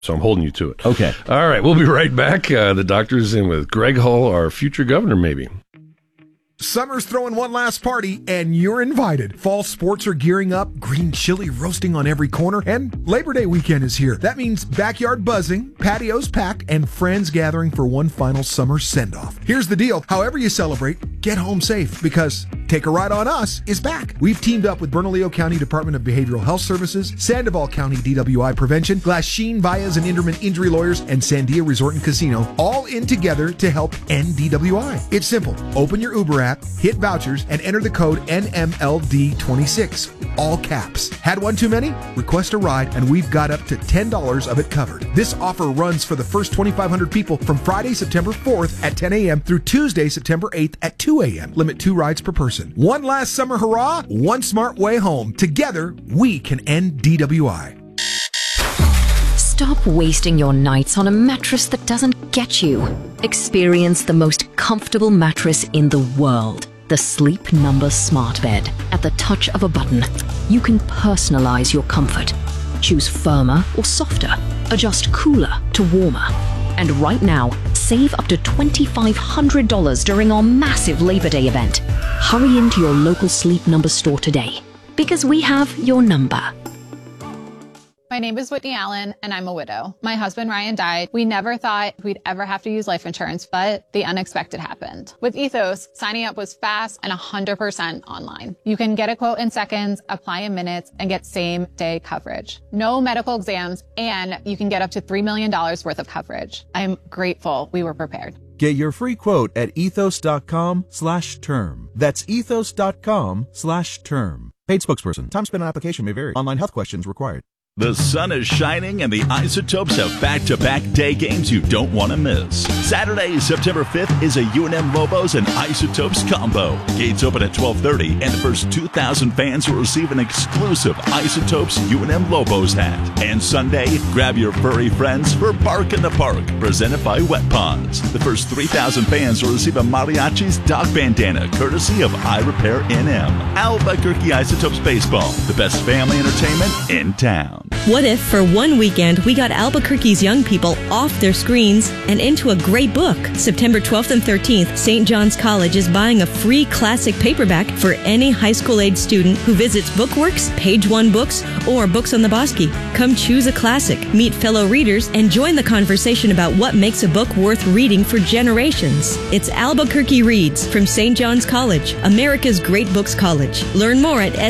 So I'm holding you to it. Okay. All right, we'll be right back. The doctor's in with Greg Hull, our future governor, maybe. Summer's throwing one last party, and you're invited. Fall sports are gearing up, green chili roasting on every corner, and Labor Day weekend is here. That means backyard buzzing, patios packed, and friends gathering for one final summer send-off. Here's the deal. However you celebrate, get home safe, because Take a Ride on Us is back. We've teamed up with Bernalillo County Department of Behavioral Health Services, Sandoval County DWI Prevention, Glasheen, Baez, and Inderman Injury Lawyers, and Sandia Resort and Casino, all in together to help end DWI. It's simple. Open your Uber app, hit vouchers, and enter the code NMLD26. All caps. Had one too many? Request a ride, and we've got up to $10 of it covered. This offer runs for the first 2,500 people from Friday, September 4th at 10 a.m. through Tuesday, September 8th at 2 a.m. Limit 2 rides per person. One last summer hurrah, one smart way home. Together, we can end DWI. Stop wasting your nights on a mattress that doesn't get you. Experience the most comfortable mattress in the world. The Sleep Number Smart Bed. At the touch of a button, you can personalize your comfort. Choose firmer or softer. Adjust cooler to warmer. And right now, save up to $2,500 during our massive Labor Day event. Hurry into your local Sleep Number store today, because we have your number. My name is Whitney Allen, and I'm a widow. My husband, Ryan, died. We never thought we'd ever have to use life insurance, but the unexpected happened. With Ethos, signing up was fast and 100% online. You can get a quote in seconds, apply in minutes, and get same-day coverage. No medical exams, and you can get up to $3 million worth of coverage. I'm grateful we were prepared. Get your free quote at ethos.com/term. That's ethos.com/term. Paid spokesperson. Time spent on application may vary. Online health questions required. The sun is shining and the Isotopes have back-to-back day games you don't want to miss. Saturday, September 5th is a UNM Lobos and Isotopes combo. Gates open at 12:30 and the first 2,000 fans will receive an exclusive Isotopes UNM Lobos hat. And Sunday, grab your furry friends for Bark in the Park, presented by Wet Ponds. The first 3,000 fans will receive a Mariachi's dog bandana, courtesy of iRepair NM. Albuquerque Isotopes Baseball, the best family entertainment in town. What if, for one weekend, we got Albuquerque's young people off their screens and into a great book? September 12th and 13th, St. John's College is buying a free classic paperback for any high school-age student who visits Bookworks, Page One Books, or Books on the Bosque. Come choose a classic, meet fellow readers, and join the conversation about what makes a book worth reading for generations. It's Albuquerque Reads from St. John's College, America's Great Books College. Learn more at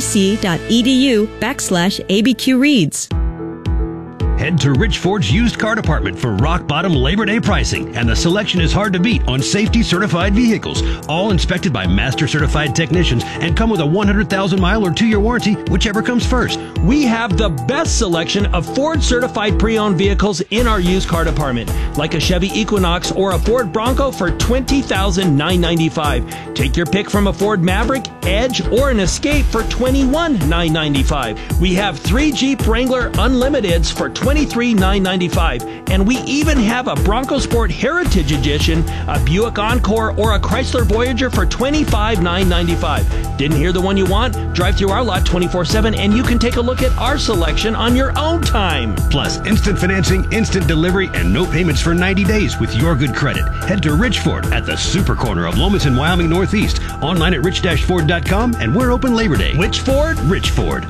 sjc.edu/ABQ Reads. Head to Rich Ford's used car department for rock-bottom Labor Day pricing, and the selection is hard to beat on safety-certified vehicles, all inspected by master-certified technicians and come with a 100,000-mile or 2-year warranty, whichever comes first. We have the best selection of Ford-certified pre-owned vehicles in our used car department, like a Chevy Equinox or a Ford Bronco for $20,995. Take your pick from a Ford Maverick, Edge, or an Escape for $21,995. We have 3 Jeep Wrangler Unlimiteds for $23,995, and we even have a Bronco Sport Heritage Edition, a Buick Encore, or a Chrysler Voyager for $25,995. Didn't hear the one you want? Drive through our lot 24/7 and you can take a look at our selection on your own time. Plus, instant financing, instant delivery, and no payments for 90 days with your good credit. Head to Rich Ford at the super corner of Lomas and Wyoming Northeast. Online at rich-ford.com, and we're open Labor Day. Which Ford? Rich Ford.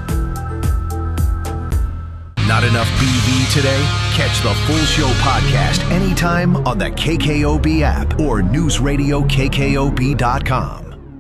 Not enough BV today? Catch the full show podcast anytime on the KKOB app or newsradiokkob.com.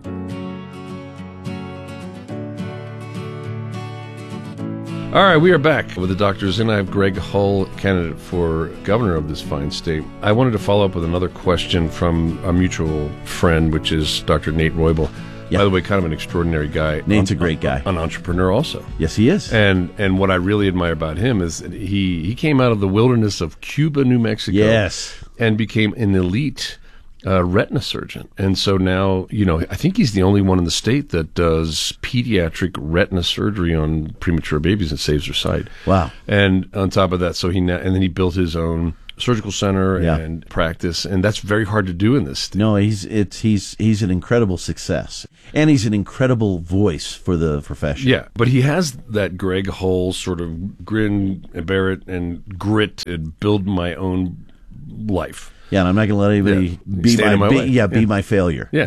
All right, we are back with the doctors, and I have Greg Hull, candidate for governor of this fine state. I wanted to follow up with another question from a mutual friend, which is Dr. Nate Roybal. Yep. By the way, kind of an extraordinary guy. Nate's a great guy. An entrepreneur also. Yes, he is. And what I really admire about him is that he came out of the wilderness of Cuba, New Mexico. Yes. And became an elite retina surgeon. And so now, I think he's the only one in the state that does pediatric retina surgery on premature babies and saves their sight. Wow. And on top of that, and then he built his own surgical center and practice, and that's very hard to do in this state. No, he's an incredible success, and he's an incredible voice for the profession. Yeah, but he has that Greg Hull sort of grin and bear it and grit and build my own life. Yeah, and I'm not going to let anybody be my failure. Yeah,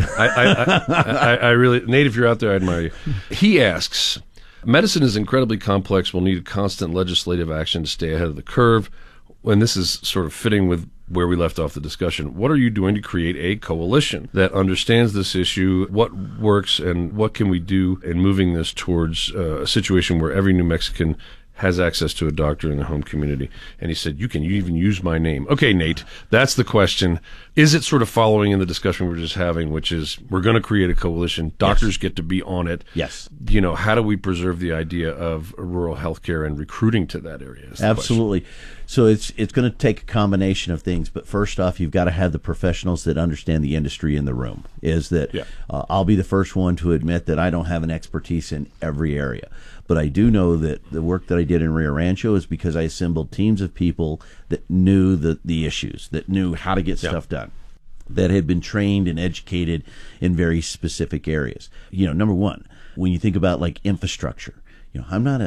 I really, Nate, if you're out there, I admire you. He asks, medicine is incredibly complex, will need constant legislative action to stay ahead of the curve. And this is sort of fitting with where we left off the discussion. What are you doing to create a coalition that understands this issue? What works and what can we do in moving this towards a situation where every New Mexican has access to a doctor in the home community? And he said, you can even use my name. Okay, Nate, that's the question. Is it sort of following in the discussion we're just having, which is we're going to create a coalition, doctors get to be on it. Yes. You know, how do we preserve the idea of rural healthcare and recruiting to that area? Absolutely. So it's going to take a combination of things, but first off, you've got to have the professionals that understand the industry in the room. I'll be the first one to admit that I don't have an expertise in every area. But I do know that the work that I did in Rio Rancho is because I assembled teams of people that knew the issues, that knew how to get stuff done, that had been trained and educated in very specific areas. You know, number one, when you think about like infrastructure, you know, I'm not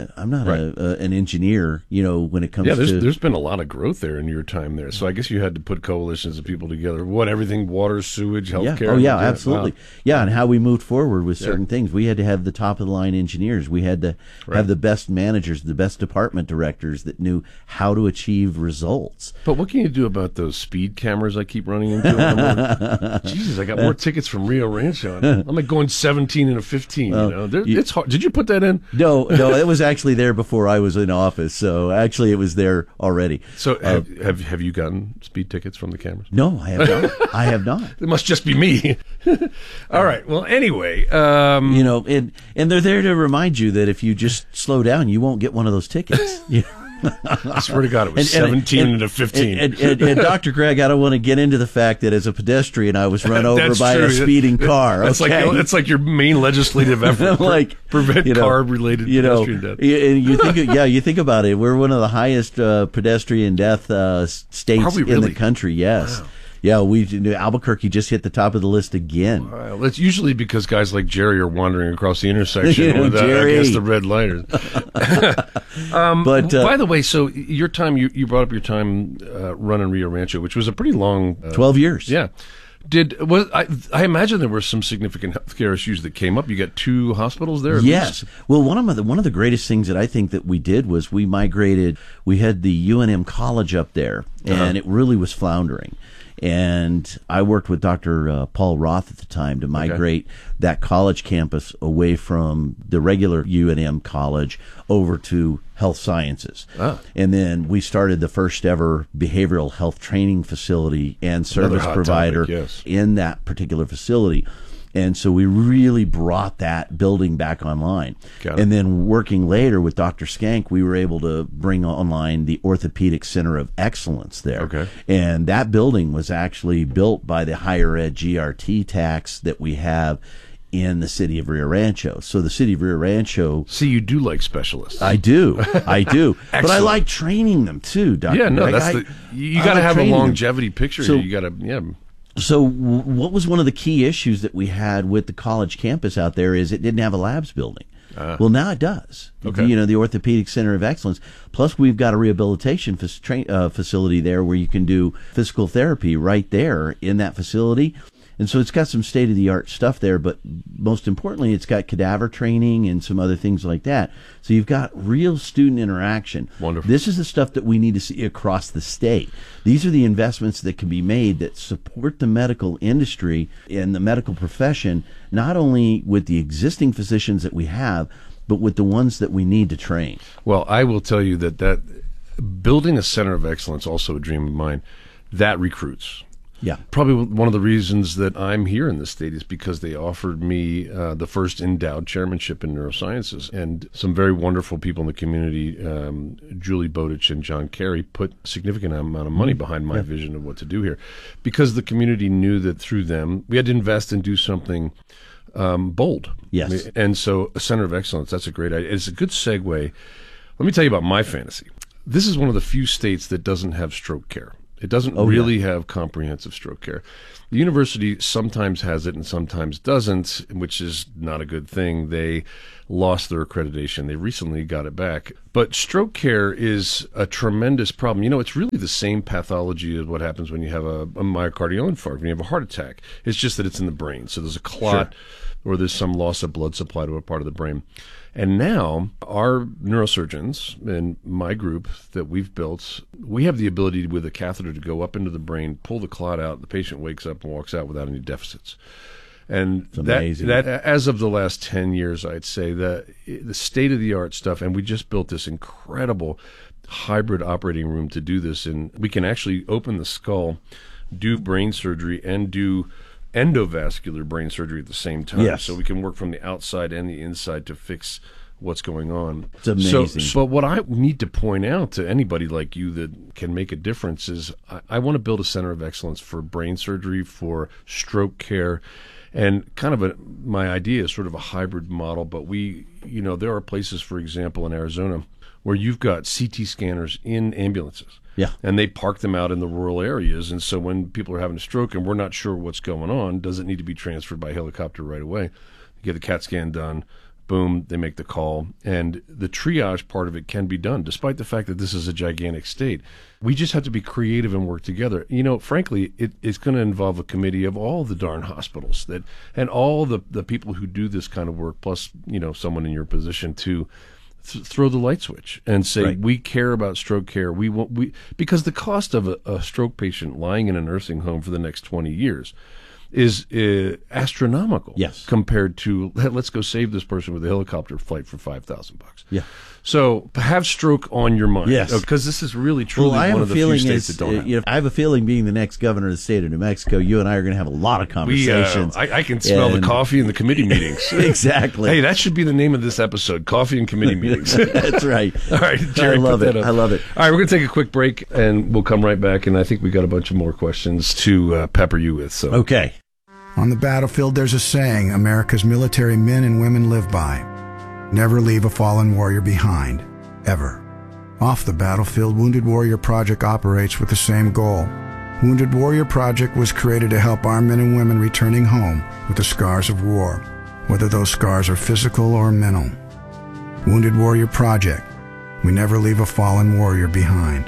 an engineer, you know, when it comes to... there's been a lot of growth there in your time there. So I guess you had to put coalitions of people together. Everything, water, sewage, healthcare. Yeah. Oh, yeah, absolutely. Wow. Yeah, and how we moved forward with certain things. We had to have the top-of-the-line engineers. We had to have the best managers, the best department directors that knew how to achieve results. But what can you do about those speed cameras I keep running into? Jesus, I got more tickets from Rio Rancho. I'm like going 17 and a 15. It's hard. Did you put that in? No, it was actually there before I was in office. So actually, it was there already. So have you gotten speed tickets from the cameras? No, I have not. I have not. It must just be me. All right. Well, anyway, you know, and they're there to remind you that if you just slow down, you won't get one of those tickets. I swear to God, it was 17 and a 15. And Dr. Greg, I don't want to get into the fact that as a pedestrian, I was run over by a speeding car. That's like your main legislative effort. Prevent car-related pedestrian death. And you think about it. We're one of the highest pedestrian death states in the country. Yes. Wow. Yeah, Albuquerque just hit the top of the list again. Well, it's usually because guys like Jerry are wandering across the intersection with against the red lighters. But by the way, so your time, you brought up your time running Rio Rancho, which was a pretty long 12 years. Yeah. I imagine there were some significant healthcare issues that came up. You got 2 hospitals there? Yes. Well, one of the greatest things that I think that we did was we migrated. We had the UNM College up there, and it really was floundering. And I worked with Dr. Paul Roth at the time to migrate that college campus away from the regular UNM college over to health sciences. And then we started the first ever behavioral health training facility and service provider in that particular facility. And so we really brought that building back online. And then working later with Dr. Skank, we were able to bring online the Orthopedic Center of Excellence there. And that building was actually built by the higher ed GRT tax that we have in the city of Rio Rancho. So the city of Rio Rancho... See, you do like specialists. I do. But I like training them too, Dr. Yeah, no, you got to have a longevity picture. So, you got to, So what was one of the key issues that we had with the college campus out there is it didn't have a labs building. Well, now it does. You know, the Orthopedic Center of Excellence. Plus, we've got a rehabilitation facility there where you can do physical therapy right there in that facility. And so it's got some state-of-the-art stuff there, but most importantly, it's got cadaver training and some other things like that. So you've got real student interaction. Wonderful. This is the stuff that we need to see across the state. These are the investments that can be made that support the medical industry and the medical profession, not only with the existing physicians that we have, but with the ones that we need to train. Well, I will tell you that building a center of excellence, also a dream of mine, that recruits. Yeah. Probably one of the reasons that I'm here in this state is because they offered me the first endowed chairmanship in neurosciences. And some very wonderful people in the community, Julie Bowditch and John Carey, put a significant amount of money behind my vision of what to do here. Because the community knew that through them, we had to invest and do something bold. Yes. And so a center of excellence, that's a great idea. It's a good segue. Let me tell you about my fantasy. This is one of the few states that doesn't have stroke care. It doesn't really have comprehensive stroke care. The university sometimes has it and sometimes doesn't, which is not a good thing. They lost their accreditation. They recently got it back. But stroke care is a tremendous problem. You know, it's really the same pathology as what happens when you have a myocardial infarct, when you have a heart attack. It's just that it's in the brain. So there's a clot or there's some loss of blood supply to a part of the brain. And now our neurosurgeons and my group that we've built, we have the ability with a catheter to go up into the brain, pull the clot out, the patient wakes up and walks out without any deficits. And that as of the last 10 years, I'd say that the state-of-the-art stuff, and we just built this incredible hybrid operating room to do this, and we can actually open the skull, do brain surgery, and do endovascular brain surgery at the same time. Yes. So we can work from the outside and the inside to fix what's going on. It's amazing. But what I need to point out to anybody like you that can make a difference is I want to build a center of excellence for brain surgery, for stroke care, and kind of my idea is sort of a hybrid model. But there are places, for example, in Arizona where you've got CT scanners in ambulances. Yeah. And they park them out in the rural areas. And so when people are having a stroke and we're not sure what's going on, does it need to be transferred by helicopter right away? You get the CAT scan done, boom, they make the call. And the triage part of it can be done, despite the fact that this is a gigantic state. We just have to be creative and work together. You know, frankly, it's going to involve a committee of all the darn hospitals and all the people who do this kind of work, plus, someone in your position to throw the light switch and say, we care about stroke care. Because the cost of a stroke patient lying in a nursing home for the next 20 years is astronomical. Yes. Compared to, let's go save this person with a helicopter flight for $5,000. Yeah. So have stroke on your mind. Yes. Because this is really truly one of the few states that don't have it. I have a feeling, being the next governor of the state of New Mexico, you and I are going to have a lot of conversations. I can smell the coffee in the committee meetings. Exactly. Hey, that should be the name of this episode, Coffee and Committee Meetings. That's right. All right, Jerry, I love it. All right, we're going to take a quick break, and we'll come right back, and I think we got a bunch of more questions to pepper you with. So okay. On the battlefield, there's a saying America's military men and women live by. Never leave a fallen warrior behind. Ever. Off the battlefield, Wounded Warrior Project operates with the same goal. Wounded Warrior Project was created to help our men and women returning home with the scars of war, whether those scars are physical or mental. Wounded Warrior Project. We never leave a fallen warrior behind.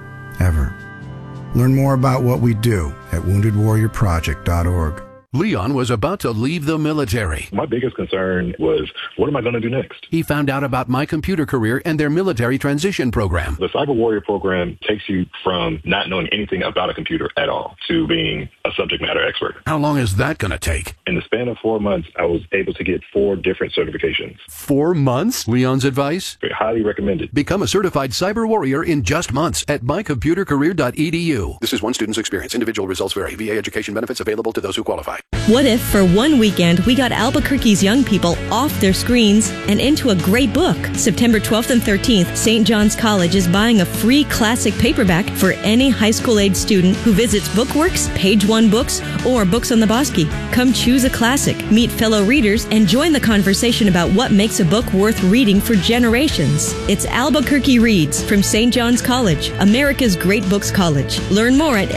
Ever. Learn more about what we do at woundedwarriorproject.org. Leon was about to leave the military. My biggest concern was, what am I going to do next? He found out about My Computer Career and their military transition program. The Cyber Warrior program takes you from not knowing anything about a computer at all to being a subject matter expert. How long is that going to take? In the span of 4 months, I was able to get 4 different certifications. 4 months? Leon's advice? Highly recommended. Become a certified cyber warrior in just months at mycomputercareer.edu. This is one student's experience. Individual results vary. VA education benefits available to those who qualify. What if, for one weekend, we got Albuquerque's young people off their screens and into a great book? September 12th and 13th, St. John's College is buying a free classic paperback for any high school-age student who visits Bookworks, Page One Books, or Books on the Bosque. Come choose a classic, meet fellow readers, and join the conversation about what makes a book worth reading for generations. It's Albuquerque Reads from St. John's College, America's Great Books College. Learn more at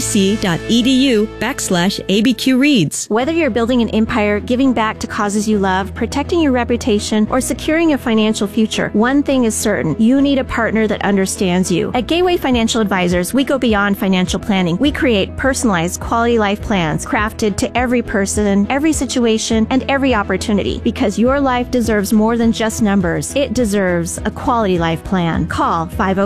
sjc.edu/ABQ Reads. Whether you're building an empire, giving back to causes you love, protecting your reputation, or securing a financial future, one thing is certain: you need a partner that understands you. At Gateway Financial Advisors, we go beyond financial planning. We create personalized quality life plans crafted to every person, every situation, and every opportunity, because your life deserves more than just numbers. It deserves a quality life plan. Call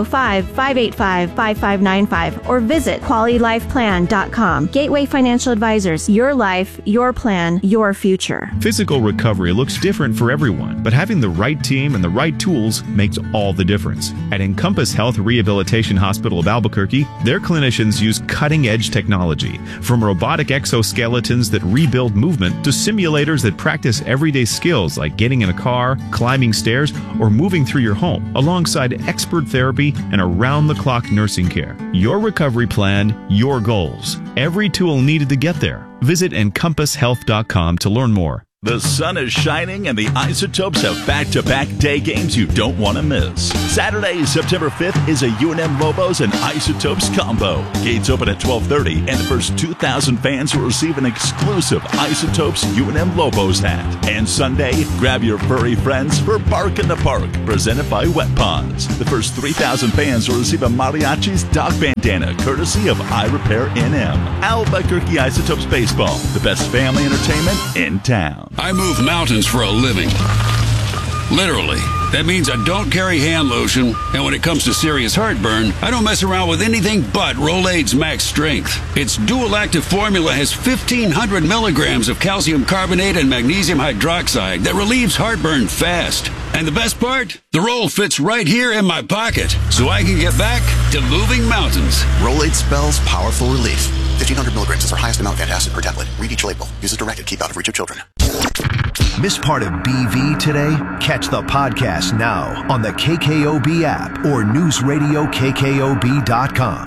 505-585-5595 or visit QualityLifePlan.com. Gateway Financial Advisors, your life, your plan, your future. Physical recovery looks different for everyone, but having the right team and the right tools makes all the difference. At Encompass Health Rehabilitation Hospital of Albuquerque, their clinicians use cutting-edge technology, from robotic exoskeletons that rebuild movement to simulators that practice everyday skills like getting in a car, climbing stairs, or moving through your home, alongside expert therapy and around-the-clock nursing care. Your recovery plan, your goals. Every tool needed to get there. Visit EncompassHealth.com to learn more. The sun is shining and the Isotopes have back-to-back day games you don't want to miss. Saturday, September 5th is a UNM Lobos and Isotopes combo. Gates open at 12:30 and the first 2,000 fans will receive an exclusive Isotopes UNM Lobos hat. And Sunday, grab your furry friends for Bark in the Park, presented by Wet Paws. The first 3,000 fans will receive a Mariachi's dog bandana, courtesy of iRepair NM. Albuquerque Isotopes Baseball, the best family entertainment in town. I move mountains for a living. Literally. That means I don't carry hand lotion, and when it comes to serious heartburn, I don't mess around with anything but Rolaids Max Strength. Its dual-active formula has 1,500 milligrams of calcium carbonate and magnesium hydroxide that relieves heartburn fast. And the best part? The roll fits right here in my pocket, so I can get back to moving mountains. Rolaids spells powerful relief. 1,500 milligrams is our highest amount of antacid per tablet. Read each label. Use as directed. Keep out of reach of children. Miss part of BV today? Catch the podcast now on the KKOB app or newsradiokkob.com.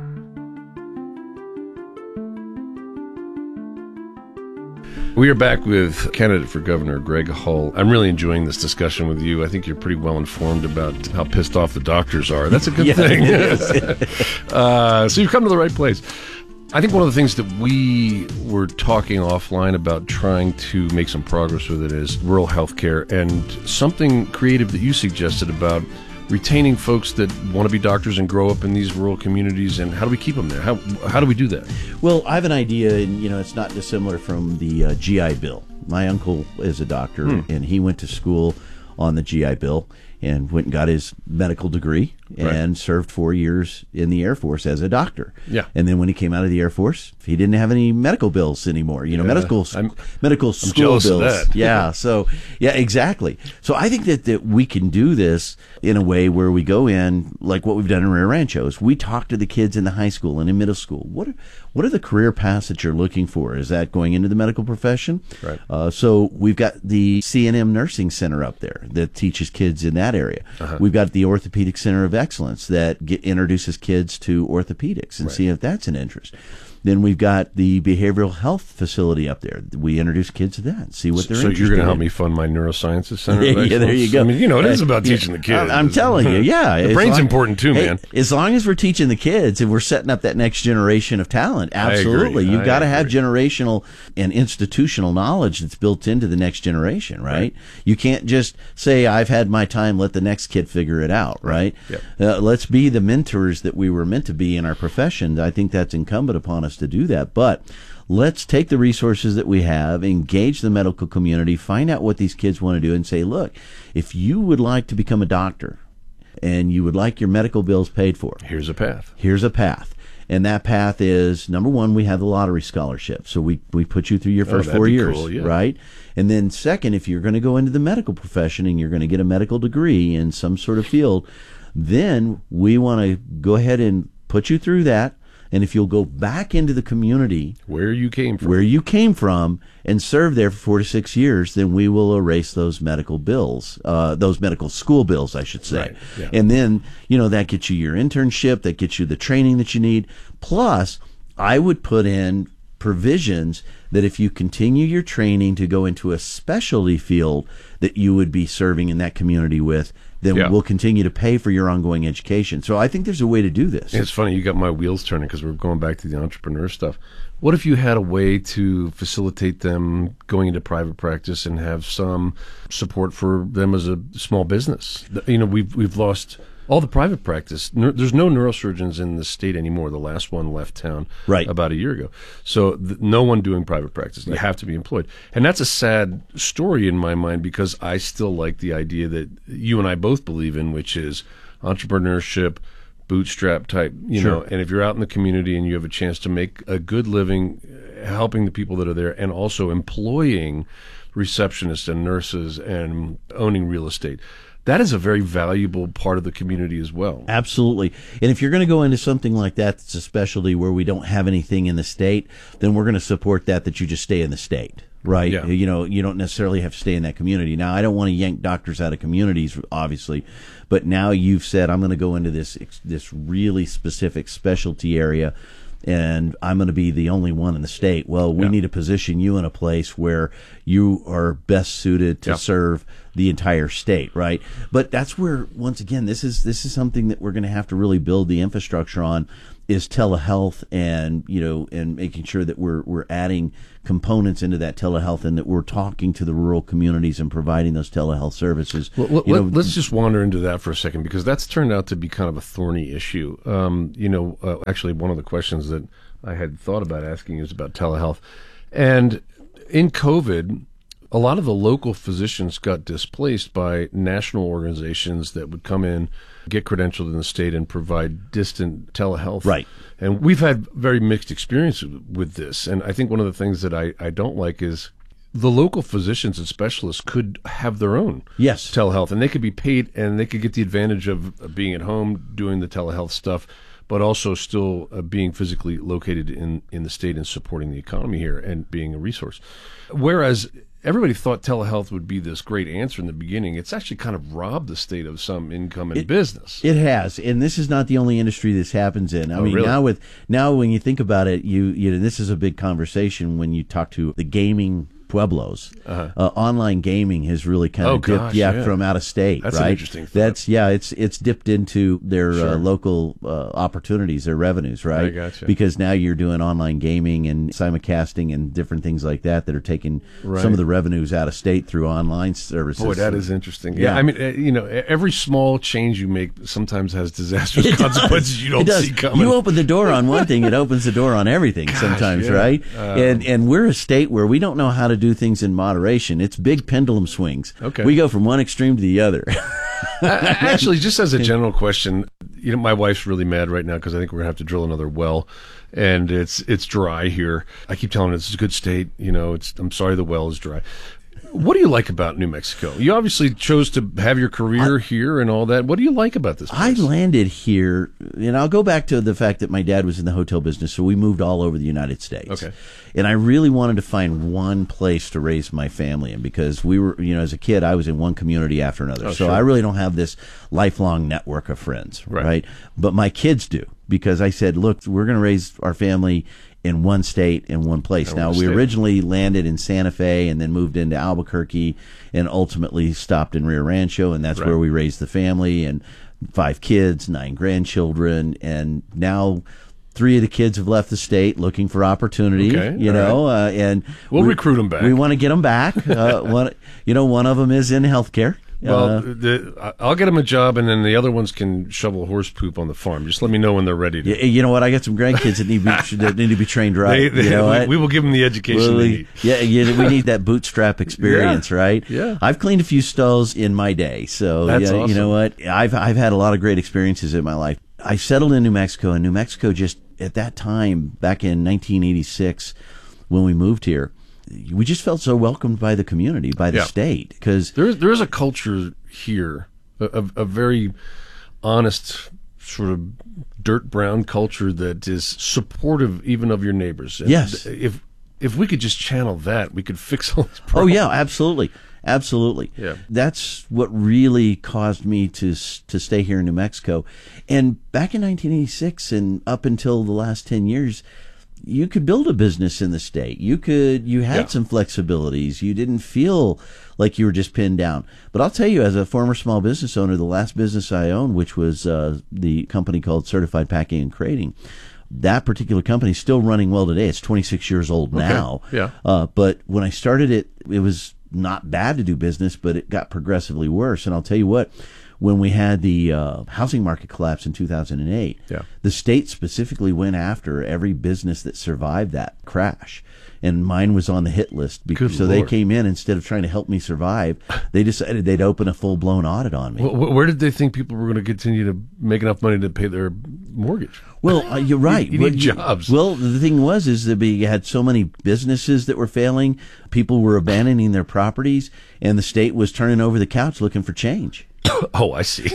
We are back with candidate for governor Greg Hull. I'm really enjoying this discussion with you. I think you're pretty well informed about how pissed off the doctors are. That's a good thing. So you've come to the right place. I think one of the things that we were talking offline about trying to make some progress with it is rural health care, and something creative that you suggested about retaining folks that want to be doctors and grow up in these rural communities, and how do we keep them there? How do we do that? Well, I have an idea, and it's not dissimilar from the GI Bill. My uncle is a doctor, and he went to school on the GI Bill and went and got his medical degree and served 4 years in the Air Force as a doctor. Yeah. And then when he came out of the Air Force, he didn't have any medical bills anymore. Medical school bills. Of that. Yeah. So, yeah, exactly. So I think that we can do this in a way where we go in, like what we've done in Rio Ranchos. We talk to the kids in the high school and in middle school. What are the career paths that you're looking for? Is that going into the medical profession? Right. So we've got the CNM Nursing Center up there that teaches kids in that area. We've got the Orthopedic Center of Excellence that introduces kids to orthopedics and see if that's an interest. Then we've got the behavioral health facility up there. We introduce kids to that, see what they're interested in. So you're going to help me fund my neurosciences center? Yeah, there you go. I mean, it is about teaching the kids. I'm telling you, yeah. The brain's important too, man. As long as we're teaching the kids and we're setting up that next generation of talent, absolutely. You've got to have generational and institutional knowledge that's built into the next generation, right? You can't just say, I've had my time, let the next kid figure it out, right? Yep. Let's be the mentors that we were meant to be in our profession. I think that's incumbent upon us to do that. But let's take the resources that we have, engage the medical community, find out what these kids want to do, and say, look, if you would like to become a doctor and you would like your medical bills paid for, here's a path. And that path is, number one, we have the lottery scholarship. So we put you through your first 4 years, cool, yeah. right? And then second, if you're going to go into the medical profession and you're going to get a medical degree in some sort of field, then we want to go ahead and put you through that. And if you'll go back into the community where you came from and serve there for 4 to 6 years, then we will erase those medical bills, those medical school bills, I should say. Right, yeah. And then, that gets you your internship, that gets you the training that you need. Plus, I would put in provisions that if you continue your training to go into a specialty field that you would be serving in that community with, then we'll continue to pay for your ongoing education. So I think there's a way to do this. It's funny, you got my wheels turning because we're going back to the entrepreneur stuff. What if you had a way to facilitate them going into private practice and have some support for them as a small business? We've lost all the private practice. There's no neurosurgeons in the state anymore. The last one left town about a year ago. So no one doing private practice. You have to be employed. And that's a sad story in my mind because I still like the idea that you and I both believe in, which is entrepreneurship, bootstrap type, you know, and if you're out in the community and you have a chance to make a good living helping the people that are there and also employing receptionists and nurses and owning real estate, that is a very valuable part of the community as well. Absolutely. And if you're going to go into something like that, that's a specialty where we don't have anything in the state, then we're going to support that you just stay in the state. Right. Yeah. You don't necessarily have to stay in that community. Now, I don't want to yank doctors out of communities, obviously, but now you've said, I'm going to go into this really specific specialty area and I'm going to be the only one in the state. Well, we need to position you in a place where you are best suited to serve the entire state, right? But that's where, once again, this is something that we're going to have to really build the infrastructure on, is telehealth, and and making sure that we're adding components into that telehealth, and that we're talking to the rural communities and providing those telehealth services. Well, let's just wander into that for a second, because that's turned out to be kind of a thorny issue. Actually, one of the questions that I had thought about asking is about telehealth. And in COVID, a lot of the local physicians got displaced by national organizations that would come in, get credentialed in the state, and provide distant telehealth. Right. And we've had very mixed experience with this. And I think one of the things that I don't like is the local physicians and specialists could have their own telehealth, and they could be paid, and they could get the advantage of being at home doing the telehealth stuff, but also still being physically located in the state and supporting the economy here and being a resource. Whereas everybody thought telehealth would be this great answer in the beginning. It's actually kind of robbed the state of some income and business. It has, and this is not the only industry this happens in. I mean, really? now when you think about it, this is a big conversation when you talk to the gaming pueblos. Online gaming has really kind of dipped from out of state. That's right? an interesting thought. It's dipped into their local opportunities, their revenues, right? I gotcha. Because now you're doing online gaming and simulcasting and different things like that are taking some of the revenues out of state through online services. Boy, that is interesting. Yeah, I mean, every small change you make sometimes has disastrous consequences you don't see coming. You open the door on one thing, it opens the door on everything sometimes, right? And we're a state where we don't know how to do things in moderation. It's big pendulum swings. Okay. We go from one extreme to the other. Actually, just as a general question, my wife's really mad right now because I think we're going to have to drill another well, and it's dry here. I keep telling her it's a good state. I'm sorry the well is dry. What do you like about New Mexico? You obviously chose to have your career here and all that. What do you like about this place? I landed here, and I'll go back to the fact that my dad was in the hotel business, so we moved all over the United States. Okay. And I really wanted to find one place to raise my family in, because we were, as a kid, I was in one community after another. So I really don't have this lifelong network of friends, right? But my kids do, because I said, look, we're going to raise our family in one state, in one place. Now, we originally landed in Santa Fe and then moved into Albuquerque and ultimately stopped in Rio Rancho, and that's where we raised the family, and 5 kids, 9 grandchildren, and now 3 of the kids have left the state looking for opportunity, and we'll recruit them back. We want to get them back. One of them is in healthcare. Well, I'll get them a job, and then the other ones can shovel horse poop on the farm. Just let me know when they're ready to. You know what? I got some grandkids that need to be trained right. We will give them the education they need. We need that bootstrap experience, right? Yeah. I've cleaned a few stalls in my day, so that's awesome. You know what? I've had a lot of great experiences in my life. I settled in New Mexico, and New Mexico just at that time, back in 1986, when we moved here, we just felt so welcomed by the community, by the state, because there is a culture here, a very honest, sort of dirt brown culture that is supportive even of your neighbors. And yes, if we could just channel that, we could fix all these problems. Oh yeah, absolutely. Yeah, that's what really caused me to stay here in New Mexico. And back in 1986 and up until the last 10 years. You could build a business in the state. You had some flexibilities. You didn't feel like you were just pinned down. But I'll tell you, as a former small business owner, the last business I owned, which was the company called Certified Packing and Crating, that particular company is still running well today. It's 26 years old now. Yeah. But when I started it, it was not bad to do business, but it got progressively worse. And I'll tell you what. When we had the housing market collapse in 2008, the state specifically went after every business that survived that crash. And mine was on the hit list. They came in, instead of trying to help me survive, they decided they'd open a full-blown audit on me. Where did they think people were going to continue to make enough money to pay their mortgage? Well, you're right. You need jobs. Well, the thing is that we had so many businesses that were failing. People were abandoning their properties, and the state was turning over the couch looking for change. Oh, I see.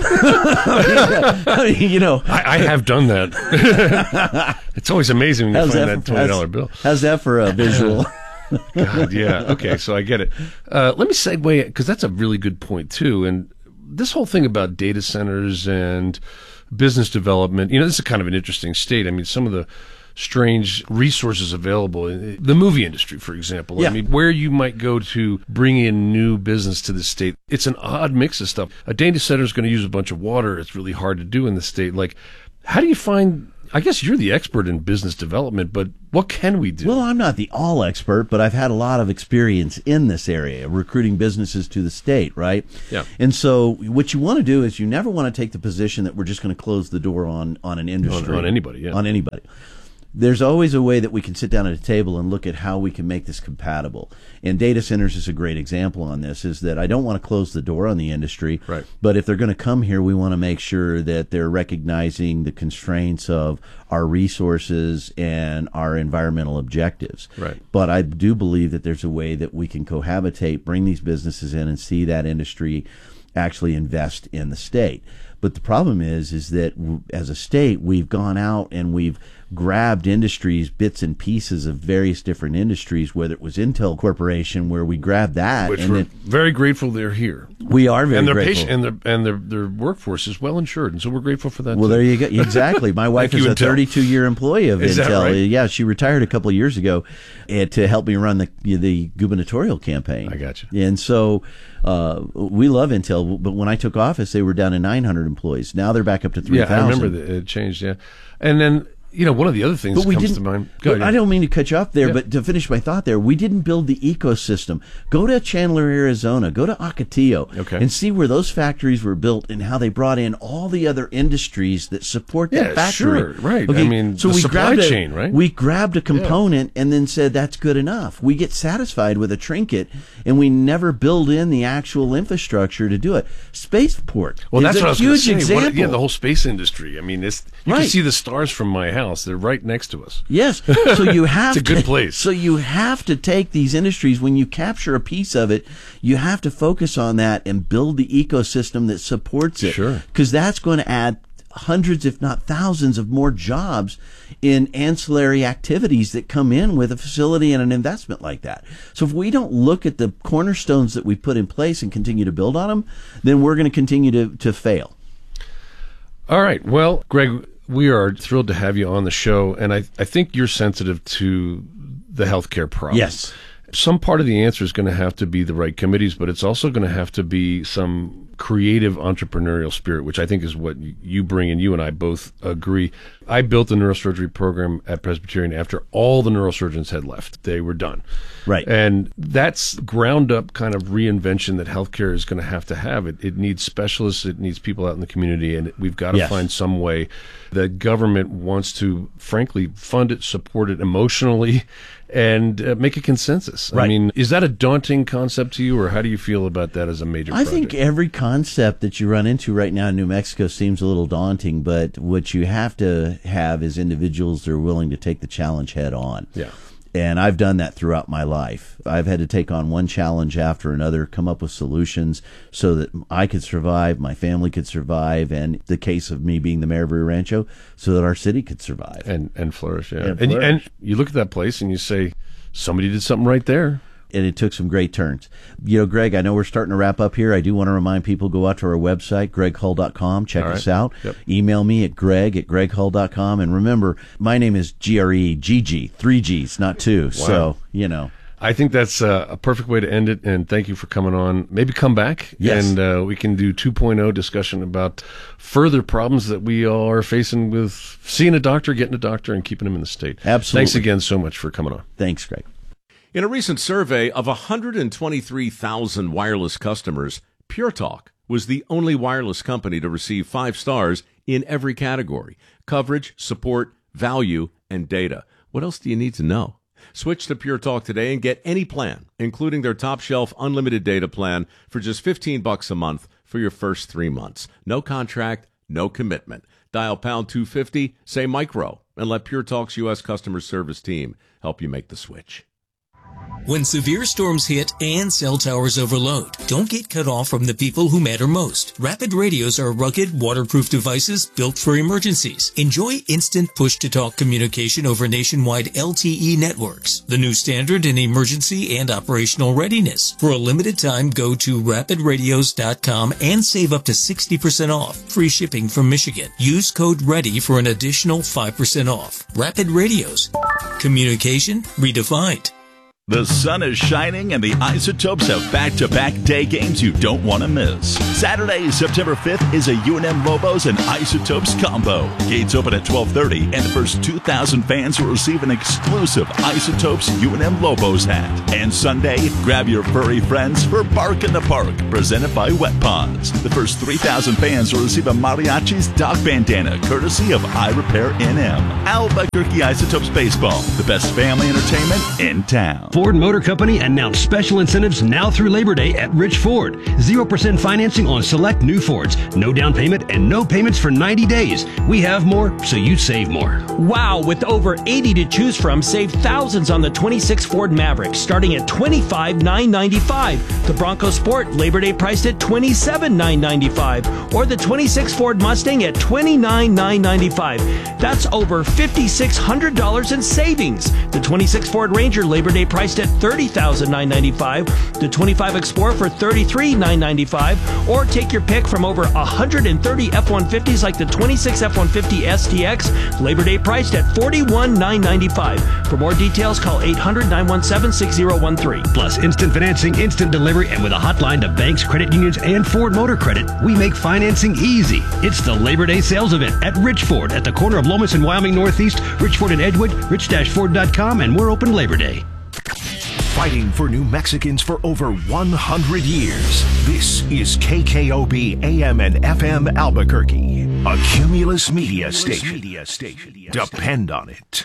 I have done that. It's always amazing when you find that $20 bill. How's that for a visual? God, yeah. Okay, so I get it. Let me segue, because that's a really good point, too. And this whole thing about data centers and business development, this is kind of an interesting state. I mean, some of the strange resources available. The movie industry, for example. Yeah. I mean, where you might go to bring in new business to the state, it's an odd mix of stuff. A data center is going to use a bunch of water. It's really hard to do in the state. Like, how do you find... I guess you're the expert in business development, but what can we do? Well, I'm not the all expert, but I've had a lot of experience in this area, recruiting businesses to the state, right? Yeah. And so what you want to do is you never want to take the position that we're just going to close the door on an industry. On anybody, yeah. On anybody. There's always a way that we can sit down at a table and look at how we can make this compatible. And data centers is a great example on this, is that I don't want to close the door on the industry. Right. But if they're going to come here, we want to make sure that they're recognizing the constraints of our resources and our environmental objectives. Right. But I do believe that there's a way that we can cohabitate, bring these businesses in, and see that industry actually invest in the state. But the problem is that as a state, we've gone out and we've grabbed industries, bits and pieces of various different industries, whether it was Intel Corporation, where we grabbed that. Which and we're very grateful they're here. We are very grateful. grateful. And their workforce is well insured, and so we're grateful for that. Well, too. there you go. Exactly. My wife is a 32-year employee of Is that Intel. right? Yeah, she retired a couple of years ago to help me run the gubernatorial campaign. I got you. And so we love Intel, but when I took office, they were down to 900 employees. Now they're back up to 3,000. Yeah, I remember that it changed, yeah. And then, one of the other things that comes to mind. Go ahead. I don't mean to cut you off there, but to finish my thought there, we didn't build the ecosystem. Go to Chandler, Arizona, go to Ocotillo, and see where those factories were built and how they brought in all the other industries that support that factory. Sure, right. Okay, I mean, so the we supply grabbed chain, right? We grabbed a component and then said that's good enough. We get satisfied with a trinket, and we never build in the actual infrastructure to do it. Spaceport Well, that's is what I a was going to huge say. example. The whole space industry. I mean, you can Right. see the stars from my house. They're right next to us. Yes, so you have it's a good place. So you have to take these industries. When you capture a piece of it, you have to focus on that and build the ecosystem that supports it. Sure, because that's going to add hundreds, if not thousands, of more jobs in ancillary activities that come in with a facility and an investment like that. So if we don't look at the cornerstones that we put in place and continue to build on them, then we're going to continue to fail. All right. Well, Greg, we are thrilled to have you on the show, and I think you're sensitive to the healthcare problem. Yes. Some part of the answer is going to have to be the right committees, but it's also going to have to be some creative entrepreneurial spirit, which I think is what you bring, and you and I both agree. I built the neurosurgery program at Presbyterian after all the neurosurgeons had left. They were done. Right. And that's ground up kind of reinvention that healthcare is going to have. It needs specialists, it needs people out in the community, and we've got to find some way. The government wants to, frankly, fund it, support it emotionally, and make a consensus. Right. I mean, is that a daunting concept to you, or how do you feel about that as a major project? I think every concept that you run into right now in New Mexico seems a little daunting, but what you have to have is individuals that are willing to take the challenge head on. Yeah. And I've done that throughout my life. I've had to take on one challenge after another, come up with solutions so that I could survive, my family could survive, and the case of me being the mayor of Rio Rancho, so that our city could survive. And flourish, yeah. And flourish. And you look at that place and you say, somebody did something right there. And it took some great turns. Greg, I know we're starting to wrap up here. I do want to remind people, go out to our website, greghull.com. Check us out. Yep. Email me at greg@greghull.com. And remember, my name is GRE, 3 Gs, not 2. Wow. So, I think that's a perfect way to end it, and thank you for coming on. Maybe come back, and we can do 2.0 discussion about further problems that we all are facing with seeing a doctor, getting a doctor, and keeping them in the state. Absolutely. Thanks again so much for coming on. Thanks, Greg. In a recent survey of 123,000 wireless customers, Pure Talk was the only wireless company to receive 5 stars in every category: coverage, support, value, and data. What else do you need to know? Switch to Pure Talk today and get any plan, including their top shelf unlimited data plan, for just $15 a month for your first 3 months. No contract, no commitment. Dial pound 250, say micro, and let Pure Talk's U.S. customer service team help you make the switch. When severe storms hit and cell towers overload, don't get cut off from the people who matter most. Rapid radios are rugged, waterproof devices built for emergencies. Enjoy instant push-to-talk communication over nationwide LTE networks, the new standard in emergency and operational readiness. For a limited time, go to rapidradios.com and save up to 60% off. Free shipping from Michigan. Use code READY for an additional 5% off. Rapid Radios. Communication redefined. The sun is shining and the Isotopes have back-to-back day games you don't want to miss. Saturday, September 5th is a UNM Lobos and Isotopes combo. Gates open at 12:30 and the first 2,000 fans will receive an exclusive Isotopes UNM Lobos hat. And Sunday, grab your furry friends for Bark in the Park, presented by Wet Paws. The first 3,000 fans will receive a Mariachi's Doc bandana, courtesy of iRepair NM. Albuquerque Isotopes Baseball, the best family entertainment in town. Ford Motor Company announced special incentives now through Labor Day at Rich Ford. 0% financing on select new Fords. No down payment and no payments for 90 days. We have more, so you save more. Wow, with over 80 to choose from, save thousands on the 26 Ford Maverick, starting at $25,995. The Bronco Sport, Labor Day priced at $27,995. Or the 26 Ford Mustang at $29,995. That's over $5,600 in savings. The 26 Ford Ranger, Labor Day priced at $30,995, the 25 Explorer for $33,995, or take your pick from over 130 F-150s like the 26 F-150 STX, Labor Day priced at $41,995. For more details, call 800-917-6013. Plus instant financing, instant delivery, and with a hotline to banks, credit unions, and Ford Motor Credit, we make financing easy. It's the Labor Day sales event at Rich Ford at the corner of Lomas and Wyoming Northeast, Rich Ford and Edgewood, rich-ford.com, and we're open Labor Day. Fighting for New Mexicans for over 100 years. This is KKOB AM and FM Albuquerque, a Cumulus Media station. Depend on it.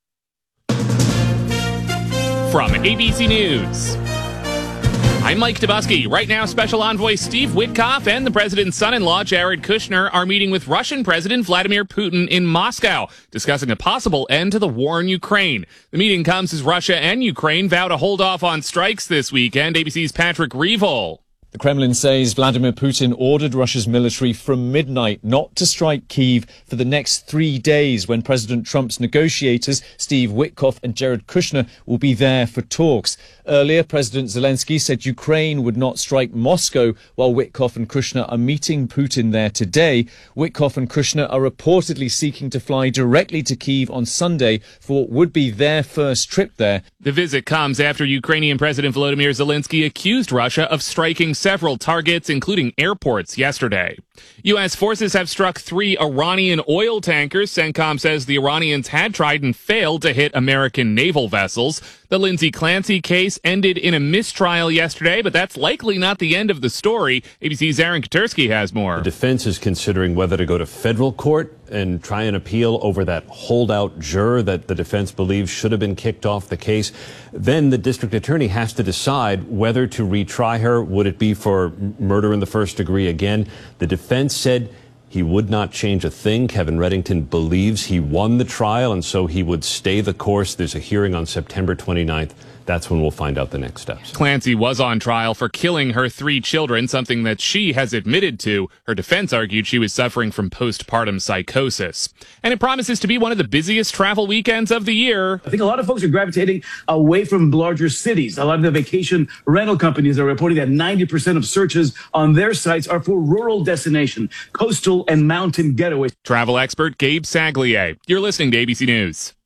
From ABC News, I'm Mike Dubusky. Right now, Special Envoy Steve Witkoff and the president's son-in-law, Jared Kushner, are meeting with Russian President Vladimir Putin in Moscow, discussing a possible end to the war in Ukraine. The meeting comes as Russia and Ukraine vow to hold off on strikes this weekend. ABC's Patrick Reevol. The Kremlin says Vladimir Putin ordered Russia's military from midnight not to strike Kyiv for the next 3 days when President Trump's negotiators, Steve Witkoff and Jared Kushner, will be there for talks. Earlier, President Zelensky said Ukraine would not strike Moscow while Witkoff and Kushner are meeting Putin there today. Witkoff and Kushner are reportedly seeking to fly directly to Kyiv on Sunday for what would be their first trip there. The visit comes after Ukrainian President Volodymyr Zelensky accused Russia of striking several targets, including airports, yesterday. U.S. forces have struck 3 Iranian oil tankers. CENTCOM says the Iranians had tried and failed to hit American naval vessels. The Lindsay Clancy case ended in a mistrial yesterday, but that's likely not the end of the story. ABC's Aaron Katursky has more. The defense is considering whether to go to federal court and try and appeal over that holdout juror that the defense believes should have been kicked off the case. Then the district attorney has to decide whether to retry her. Would it be for murder in the first degree again? The defense said he would not change a thing. Kevin Reddington believes he won the trial, and so he would stay the course. There's a hearing on September 29th. That's when we'll find out the next steps. Clancy was on trial for killing her 3 children, something that she has admitted to. Her defense argued she was suffering from postpartum psychosis. And it promises to be one of the busiest travel weekends of the year. I think a lot of folks are gravitating away from larger cities. A lot of the vacation rental companies are reporting that 90% of searches on their sites are for rural destination, coastal and mountain getaways. Travel expert Gabe Saglier. You're listening to ABC News.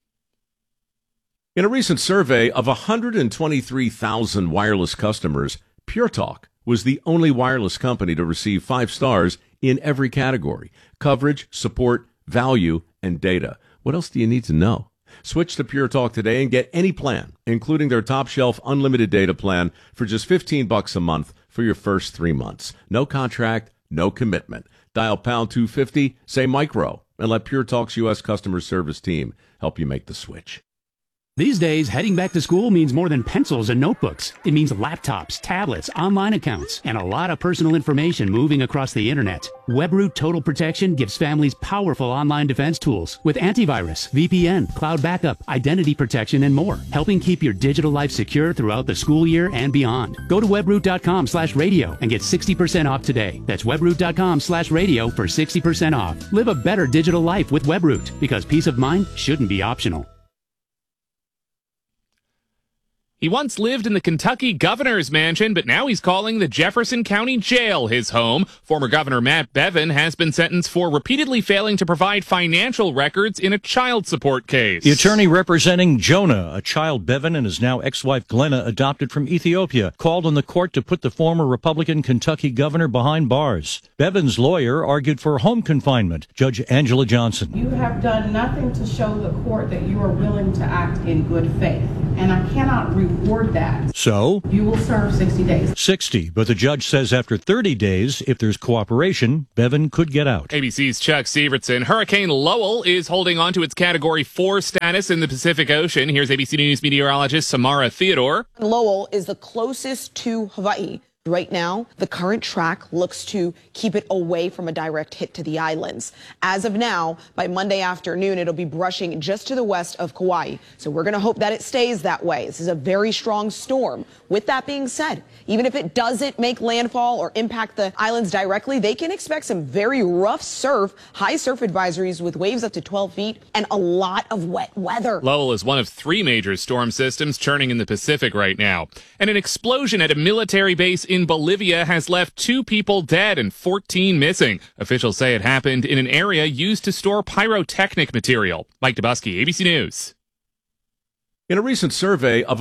In a recent survey of 123,000 wireless customers, Pure Talk was the only wireless company to receive 5 stars in every category: coverage, support, value, and data. What else do you need to know? Switch to Pure Talk today and get any plan, including their top shelf unlimited data plan, for just $15 a month for your first 3 months. No contract, no commitment. Dial pound 250, say micro, and let Pure Talk's U.S. customer service team help you make the switch. These days, heading back to school means more than pencils and notebooks. It means laptops, tablets, online accounts, and a lot of personal information moving across the internet. WebRoot Total Protection gives families powerful online defense tools with antivirus, VPN, cloud backup, identity protection, and more, helping keep your digital life secure throughout the school year and beyond. Go to webroot.com/radio and get 60% off today. That's webroot.com/radio for 60% off. Live a better digital life with WebRoot, because peace of mind shouldn't be optional. He once lived in the Kentucky governor's mansion, but now he's calling the Jefferson County Jail his home. Former Governor Matt Bevin has been sentenced for repeatedly failing to provide financial records in a child support case. The attorney representing Jonah, a child Bevin and his now ex-wife Glenna adopted from Ethiopia, called on the court to put the former Republican Kentucky governor behind bars. Bevin's lawyer argued for home confinement. Judge Angela Johnson. You have done nothing to show the court that you are willing to act in good faith, and I cannot reward that. So? You will serve 60 days. 60, but the judge says after 30 days, if there's cooperation, Bevin could get out. ABC's Chuck Severson. Hurricane Lowell is holding on to its Category 4 status in the Pacific Ocean. Here's ABC News meteorologist Samara Theodore. Lowell is the closest to Hawaii. Right now, the current track looks to keep it away from a direct hit to the islands. As of now, by Monday afternoon, it'll be brushing just to the west of Kauai. So we're going to hope that it stays that way. This is a very strong storm. With that being said, even if it doesn't make landfall or impact the islands directly, they can expect some very rough surf, high surf advisories with waves up to 12 feet and a lot of wet weather. Lowell is one of 3 major storm systems churning in the Pacific right now. And an explosion at a military base in Bolivia has left 2 people dead and 14 missing. Officials say it happened in an area used to store pyrotechnic material. Mike Dubusky, ABC News. In a recent survey of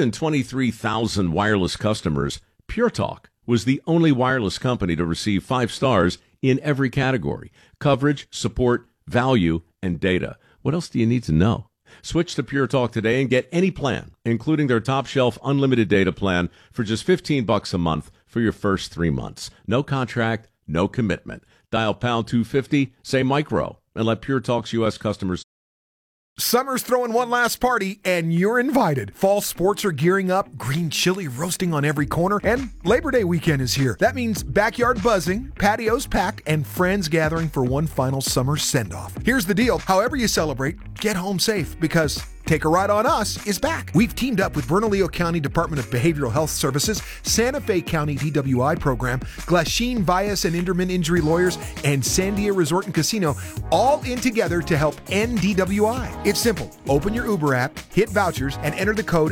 123,000 wireless customers, Pure Talk was the only wireless company to receive 5 stars in every category: coverage, support, value, and data. What else do you need to know? Switch to Pure Talk today and get any plan, including their top shelf unlimited data plan, for just $15 a month for your first 3 months. No contract, no commitment. Dial pound 250, say micro, and let Pure Talk's U.S. customers. Summer's throwing one last party, and you're invited. Fall sports are gearing up, green chili roasting on every corner, and Labor Day weekend is here. That means backyard buzzing, patios packed, and friends gathering for one final summer send-off. Here's the deal. However you celebrate, get home safe, because Take a Ride on Us is back. We've teamed up with Bernalillo County Department of Behavioral Health Services, Santa Fe County DWI program, Glasheen Bias and Inderman Injury Lawyers, and Sandia Resort and Casino, all in together to help end DWI. It's simple. Open your Uber app, hit vouchers, and enter the code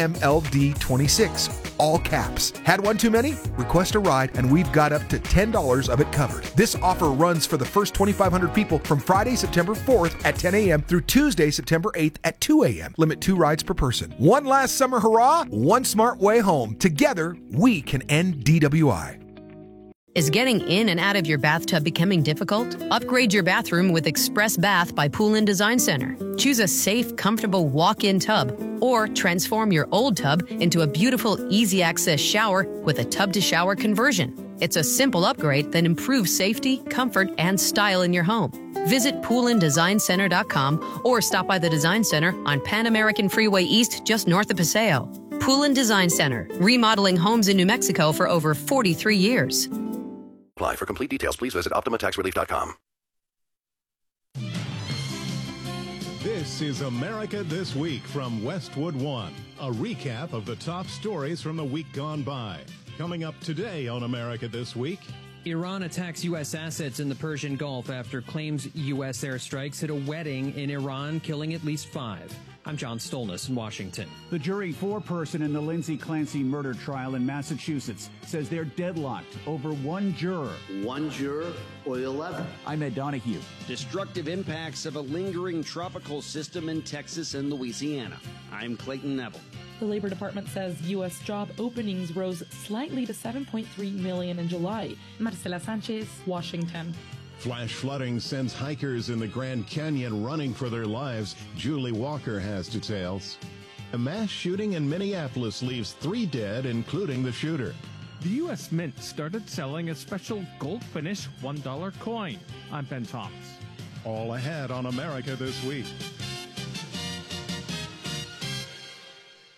NMLD26. All caps. Had one too many? Request a ride, and we've got up to $10 of it covered. This offer runs for the first 2,500 people from Friday, September 4th at 10 a.m. through Tuesday, September 8th at 2 a.m. Limit 2 rides per person. One last summer hurrah, one smart way home. Together, we can end DWI. Is getting in and out of your bathtub becoming difficult? Upgrade your bathroom with Express Bath by Pool & Design Center. Choose a safe, comfortable walk-in tub, or transform your old tub into a beautiful, easy-access shower with a tub-to-shower conversion. It's a simple upgrade that improves safety, comfort, and style in your home. Visit poolanddesignCenter.com or stop by the Design Center on Pan American Freeway East, just north of Paseo. Pool & Design Center, remodeling homes in New Mexico for over 43 years. Apply. For complete details, please visit OptimaTaxRelief.com. This is America This Week from Westwood One. A recap of the top stories from the week gone by. Coming up today on America This Week. Iran attacks U.S. assets in the Persian Gulf after claims U.S. airstrikes hit a wedding in Iran, killing at least 5. I'm John Stolnis in Washington. The jury foreperson in the Lindsay Clancy murder trial in Massachusetts says they're deadlocked over one juror. One juror or 11? I'm Ed Donahue. Destructive impacts of a lingering tropical system in Texas and Louisiana. I'm Clayton Neville. The Labor Department says U.S. job openings rose slightly to 7.3 million in July. Marcela Sanchez, Washington. Flash flooding sends hikers in the Grand Canyon running for their lives. Julie Walker has details. A mass shooting in Minneapolis leaves 3 dead, including the shooter. The U.S. Mint started selling a special gold finish $1 coin. I'm Ben Thomas. All ahead on America This Week.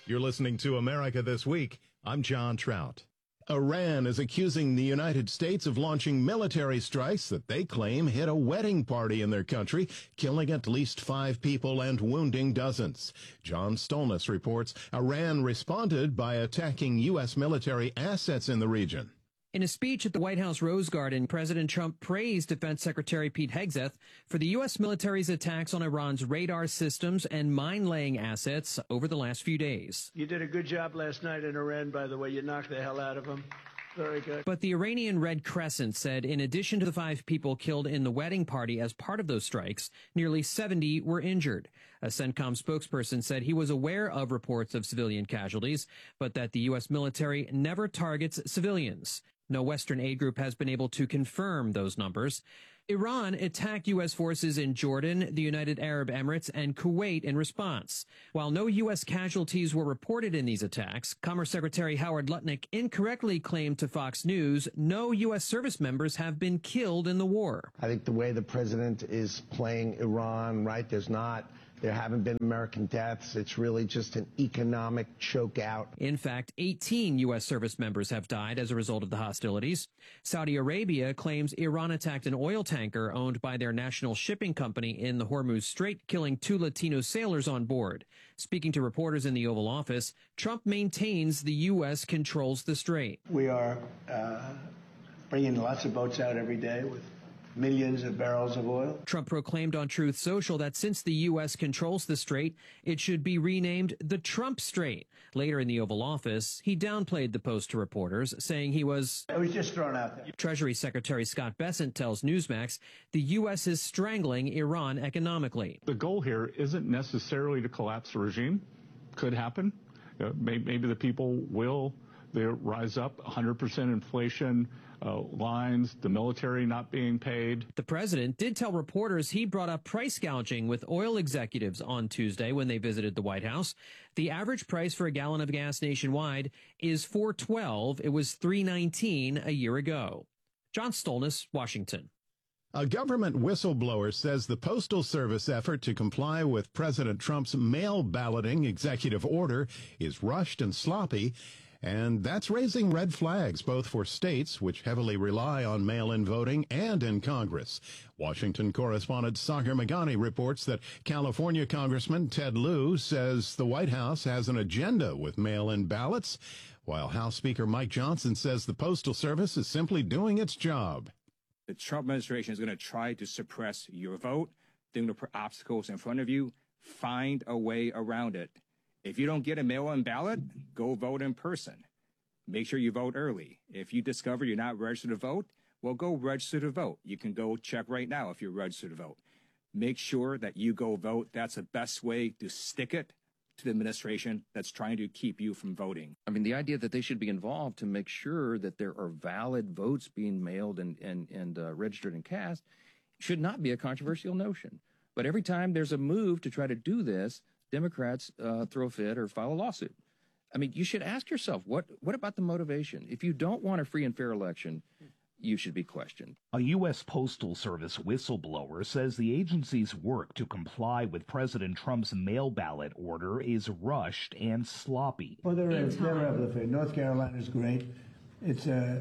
You're listening to America This Week. I'm John Trout. Iran is accusing the United States of launching military strikes that they claim hit a wedding party in their country, killing at least 5 people and wounding dozens. John Stolness reports Iran responded by attacking U.S. military assets in the region. In a speech at the White House Rose Garden, President Trump praised Defense Secretary Pete Hegseth for the U.S. military's attacks on Iran's radar systems and mine-laying assets over the last few days. You did a good job last night in Iran, by the way. You knocked the hell out of them. Very good. But the Iranian Red Crescent said in addition to the 5 people killed in the wedding party as part of those strikes, nearly 70 were injured. A CENTCOM spokesperson said he was aware of reports of civilian casualties, but that the U.S. military never targets civilians. No Western aid group has been able to confirm those numbers. Iran attacked U.S. forces in Jordan, the United Arab Emirates, and Kuwait in response. While no U.S. casualties were reported in these attacks, Commerce Secretary Howard Lutnick incorrectly claimed to Fox News no U.S. service members have been killed in the war. I think the way the president is playing Iran, right, there haven't been American deaths. It's really just an economic choke out. In fact, 18 U.S. service members have died as a result of the hostilities. Saudi Arabia claims Iran attacked an oil tanker owned by their national shipping company in the Hormuz Strait, killing 2 Latino sailors on board. Speaking to reporters in the Oval Office, Trump maintains the U.S. controls the strait. We are bringing lots of boats out every day with millions of barrels of oil. Trump proclaimed on Truth Social that since the U.S. controls the strait, it should be renamed the Trump Strait. Later in the Oval Office, he downplayed the post to reporters, saying he was... It was just thrown out there. Treasury Secretary Scott Bessent tells Newsmax the U.S. is strangling Iran economically. The goal here isn't necessarily to collapse the regime. Could happen. Maybe the people will rise up, 100% inflation, lines, the military not being paid. The president did tell reporters he brought up price gouging with oil executives on Tuesday when they visited the White House. The average price for a gallon of gas nationwide is $4.12. It was $3.19 a year ago. John Stolness, Washington. A government whistleblower says the Postal Service effort to comply with President Trump's mail balloting executive order is rushed and sloppy. And that's raising red flags, both for states, which heavily rely on mail-in voting, and in Congress. Washington correspondent Sagar Meghani reports that California Congressman Ted Lieu says the White House has an agenda with mail-in ballots, while House Speaker Mike Johnson says the Postal Service is simply doing its job. The Trump administration is going to try to suppress your vote, think to put obstacles in front of you, find a way around it. If you don't get a mail-in ballot, go vote in person. Make sure you vote early. If you discover you're not registered to vote, well, go register to vote. You can go check right now if you're registered to vote. Make sure that you go vote. That's the best way to stick it to the administration that's trying to keep you from voting. I mean, the idea that they should be involved to make sure that there are valid votes being mailed and registered and cast should not be a controversial notion. But every time there's a move to try to do this, Democrats throw a fit or file a lawsuit. I mean, you should ask yourself, what about the motivation? If you don't want a free and fair election, you should be questioned. A U.S. Postal Service whistleblower says the agency's work to comply with President Trump's mail ballot order is rushed and sloppy. Well, they're able to. North Carolina is great. It's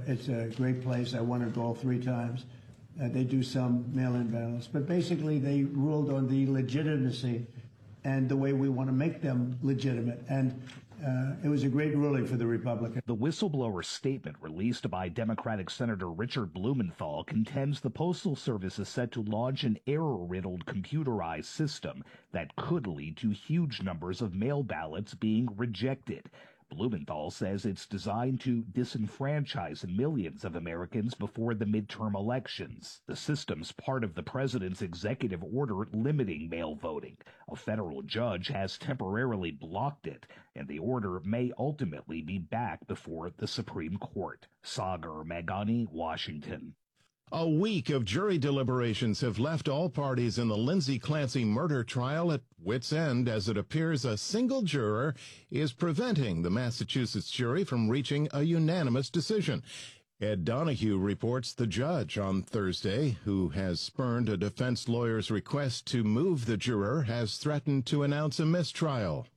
a great place. I wanted to go 3 times. They do some mail-in ballots, but basically they ruled on the legitimacy and the way we want to make them legitimate. And it was a great ruling for the Republicans. The whistleblower statement released by Democratic Senator Richard Blumenthal contends the Postal Service is set to launch an error-riddled computerized system that could lead to huge numbers of mail ballots being rejected. Blumenthal says it's designed to disenfranchise millions of Americans before the midterm elections. The system's part of the president's executive order limiting mail voting. A federal judge has temporarily blocked it, and the order may ultimately be back before the Supreme Court. Sagar Meghani, Washington. A week of jury deliberations have left all parties in the Lindsay Clancy murder trial at wit's end, as it appears a single juror is preventing the Massachusetts jury from reaching a unanimous decision. Ed Donahue reports the judge on Thursday, who has spurned a defense lawyer's request to move the juror, has threatened to announce a mistrial.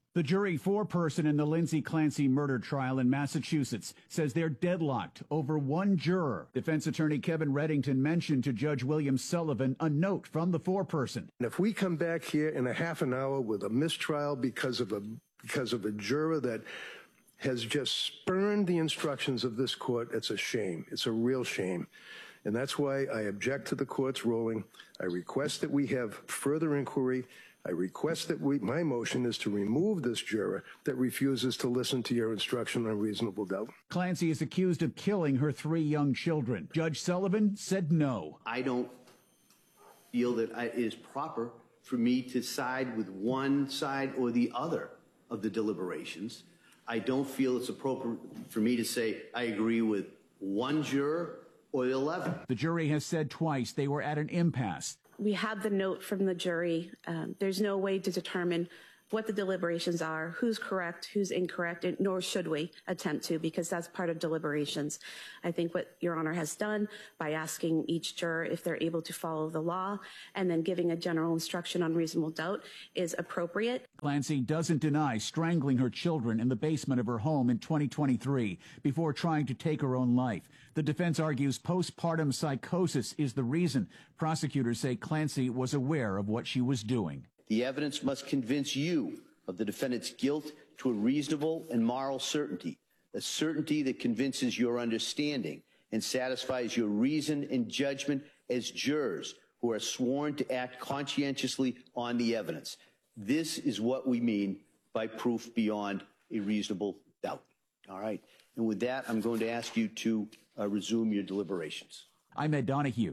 The jury foreperson in the Lindsay Clancy murder trial in Massachusetts says they're deadlocked over one juror. Defense attorney Kevin Reddington mentioned to Judge William Sullivan a note from the foreperson. If we come back here in a half an hour with a mistrial because of a juror that has just spurned the instructions of this court, it's a shame. It's a real shame. And that's why I object to the court's ruling. I request that we have further inquiry. I request that my motion is to remove this juror that refuses to listen to your instruction on reasonable doubt. Clancy is accused of killing her 3 young children. Judge Sullivan said no. I don't feel that it is proper for me to side with one side or the other of the deliberations. I don't feel it's appropriate for me to say I agree with one juror or the 11. The jury has said twice they were at an impasse. We had the note from the jury. There's no way to determine what the deliberations are, who's correct, who's incorrect, nor should we attempt to, because that's part of deliberations. I think what Your Honor has done by asking each juror if they're able to follow the law and then giving a general instruction on reasonable doubt is appropriate. Clancy doesn't deny strangling her children in the basement of her home in 2023 before trying to take her own life. The defense argues postpartum psychosis is the reason. Prosecutors say Clancy was aware of what she was doing. The evidence must convince you of the defendant's guilt to a reasonable and moral certainty, a certainty that convinces your understanding and satisfies your reason and judgment as jurors who are sworn to act conscientiously on the evidence. This is what we mean by proof beyond a reasonable doubt. All right. And with that, I'm going to ask you to resume your deliberations. I'm Ed Donahue.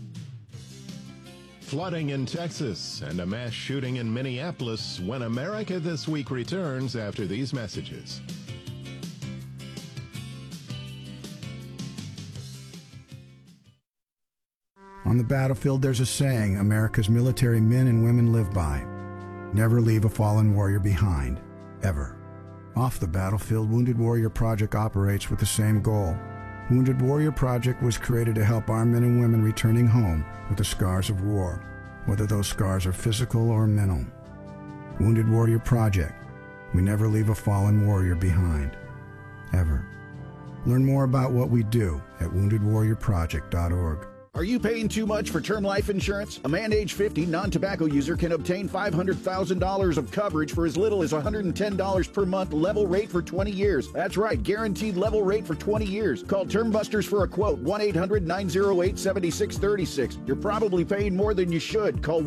Flooding in Texas and a mass shooting in Minneapolis when America This Week returns after these messages. On the battlefield, there's a saying America's military men and women live by. Never leave a fallen warrior behind, ever. Off the battlefield, Wounded Warrior Project operates with the same goal. Wounded Warrior Project was created to help our men and women returning home with the scars of war, whether those scars are physical or mental. Wounded Warrior Project. We never leave a fallen warrior behind, ever. Learn more about what we do at woundedwarriorproject.org. Are you paying too much for term life insurance? A man age 50 non-tobacco user can obtain $500,000 of coverage for as little as $110 per month, level rate for 20 years. That's right, guaranteed level rate for 20 years. Call Term Busters for a quote, 1-800-908-7636. You're probably paying more than you should. Call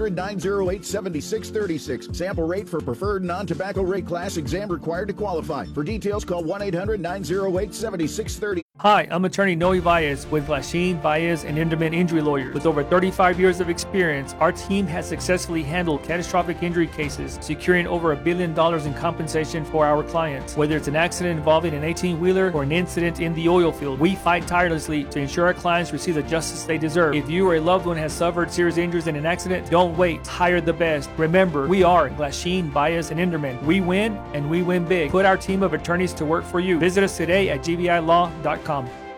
1-800-908-7636. Sample rate for preferred non-tobacco rate class, exam required to qualify. For details, call 1-800-908-7630. Hi, I'm attorney Noe Baez with Glasheen, Baez, and Inderman Injury Lawyers. With over 35 years of experience, our team has successfully handled catastrophic injury cases, securing over $1 billion in compensation for our clients. Whether it's an accident involving an 18-wheeler or an incident in the oil field, we fight tirelessly to ensure our clients receive the justice they deserve. If you or a loved one has suffered serious injuries in an accident, don't wait. Hire the best. Remember, we are Glasheen, Baez, and Inderman. We win, and we win big. Put our team of attorneys to work for you. Visit us today at gvilaw.com.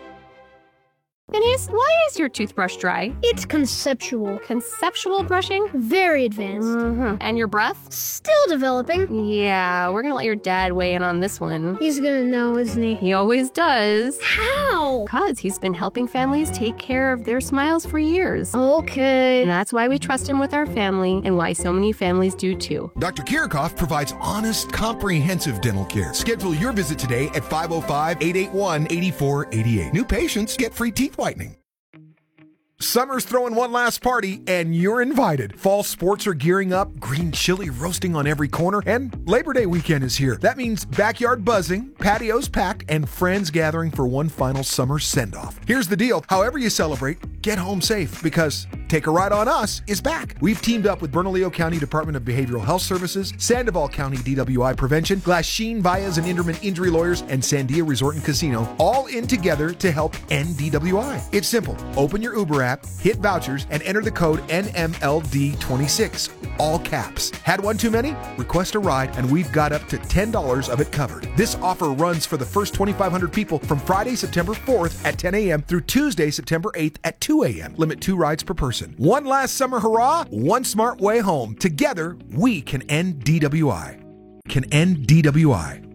Denise, why is your toothbrush dry? It's conceptual. Conceptual brushing? Very advanced. And your breath? Still developing. Yeah, we're gonna let your dad weigh in on this one. He's gonna know, isn't he? He always does. How? Because he's been helping families take care of their smiles for years. Okay. And that's why we trust him with our family and why so many families do too. Dr. Kirchhoff provides honest, comprehensive dental care. Schedule your visit today at 505-881-8488. New patients get free teeth whitening. Summer's throwing one last party, and you're invited. Fall sports are gearing up, green chili roasting on every corner, and Labor Day weekend is here. That means backyard buzzing, patios packed, and friends gathering for one final summer send-off. Here's the deal. However you celebrate, get home safe, because Take a Ride on Us is back. We've teamed up with Bernalillo County Department of Behavioral Health Services, Sandoval County DWI Prevention, Glasheen, Baez, and Inderman Injury Lawyers, and Sandia Resort and Casino, all in together to help end DWI. It's simple. Open your Uber app, hit vouchers, and enter the code NMLD26, all caps. Had one too many? Request a ride, and we've got up to $10 of it covered. This offer runs for the first 2,500 people from Friday, September 4th at 10 a.m. through Tuesday, September 8th at 2 a.m. Limit 2 rides per person. One last summer hurrah, one smart way home. Together, we can end DWI. can end DWI.